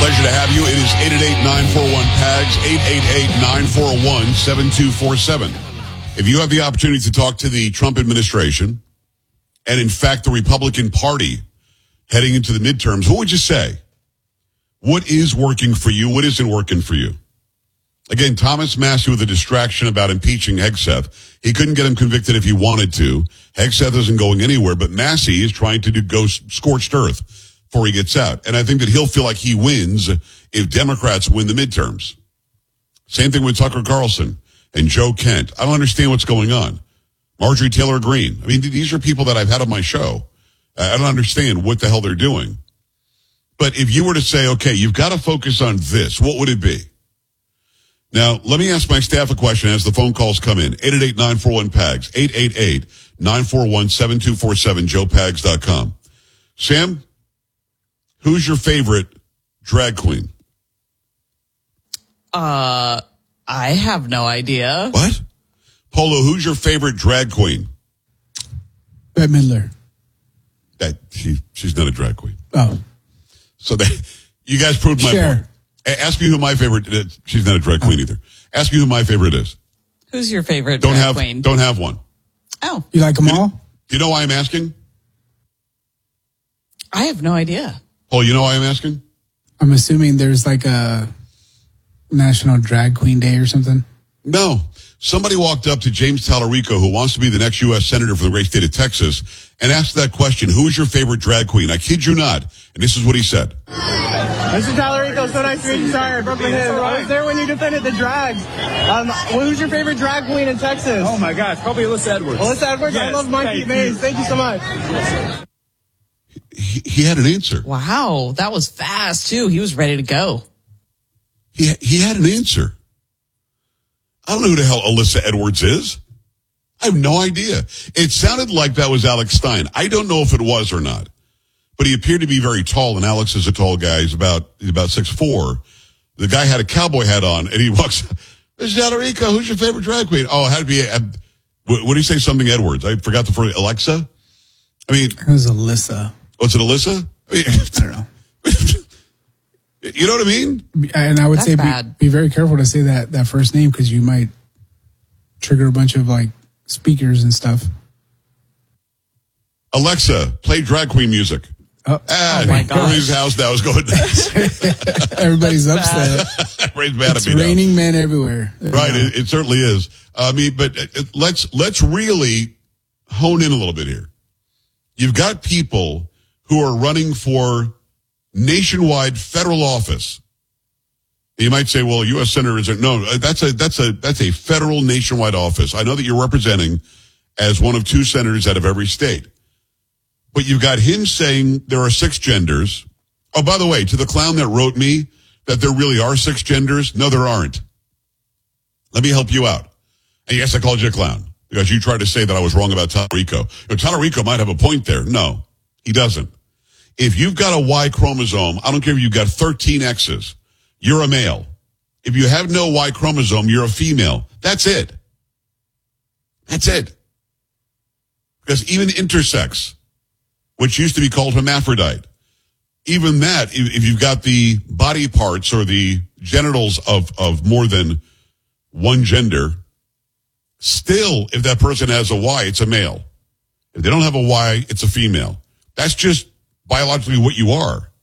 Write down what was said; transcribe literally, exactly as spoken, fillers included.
Pleasure to have you. It is eight eight eight, nine four one, P A G S, eight eight eight, nine four one, seven two four seven. If you have the opportunity to talk to the Trump administration, and in fact the Republican Party heading into the midterms, what would you say? What is working for you? What isn't working for you? Again, Thomas Massie with a distraction about impeaching Hegseth. He couldn't get him convicted if he wanted to. Hegseth isn't going anywhere, but Massie is trying to do, go scorched earth before he gets out. And I think that he'll feel like he wins if Democrats win the midterms. Same thing with Tucker Carlson and Joe Kent. I don't understand what's going on. Marjorie Taylor Greene. I mean, these are people that I've had on my show. I don't understand what the hell they're doing. But if you were to say, okay, you've got to focus on this, what would it be? Now, let me ask my staff a question as the phone calls come in. eight eight eight, nine four one, P A G S, eight eight eight, nine four one, seven two four seven, joe pags dot com. Sam, who's your favorite drag queen? Uh, I have no idea. What? Polo, who's your favorite drag queen? Bette Midler. That she, she's not a drag queen. Oh. So they, you guys proved my Sure. point. Ask me who my favorite is. She's not a drag queen either. Ask me who my favorite is. Who's your favorite Don't drag have, queen? Don't have one. Oh. You like them Do you, all? do you know why I'm asking? I have no idea. Oh, you know why I'm asking? I'm assuming there's like a National Drag Queen Day or something. No. Somebody walked up to James Tallarico, who wants to be the next U S Senator for the great state of Texas, and asked that question, who is your favorite drag queen? I kid you not. And this is what he said. Mister Tallarico, so nice to meet you. Sorry, Brooklyn Hills. I was there when you defended the drags. Um, well, who's your favorite drag queen in Texas? Oh, my gosh. Probably Alyssa Edwards. Alyssa Edwards? Yes, I love Monkey thank Maze. you. Thank you so much. He, he had an answer. Wow. That was fast, too. He was ready to go. He, he had an answer. I don't know who the hell Alyssa Edwards is. I have no idea. It sounded like that was Alex Stein. I don't know if it was or not. But he appeared to be very tall, and Alex is a tall guy. He's about he's about six foot four. The guy had a cowboy hat on, and he walks, Mister Tallarico, who's your favorite drag queen? Oh, it had to be, a, what, what did he say, something Edwards? I forgot the first, Alexa? I mean. It was Alyssa. What's it, Alyssa? I, mean, I don't know. You know what I mean? And I would That's say be, bad. be very careful to say that, that first name because you might trigger a bunch of like speakers and stuff. Alexa, play drag queen music. Oh, Ah, oh my gosh. Everybody's house now is going nuts. everybody's upset. Everybody's mad It's at me now. raining men everywhere. Right, it, it certainly is. I mean, but uh, let's let's really hone in a little bit here. You've got people who are running for nationwide federal office. You might say, "Well, U S Senator isn't." No, that's a that's a that's a federal nationwide office. I know that you're representing as one of two senators out of every state, but you've got him saying there are six genders. Oh, by the way, to the clown that wrote me that there really are six genders, no, there aren't. Let me help you out. And yes, I called you a clown because you tried to say that I was wrong about Tallarico. You know, Tallarico might have a point there. No, he doesn't. If you've got a Y chromosome, I don't care if you've got thirteen X's, you're a male. If you have no Y chromosome, you're a female. That's it. That's it. Because even intersex, which used to be called hermaphrodite, even that, if, if you've got the body parts or the genitals of, of more than one gender, still, if that person has a Y, it's a male. If they don't have a Y, it's a female. That's just biologically what you are.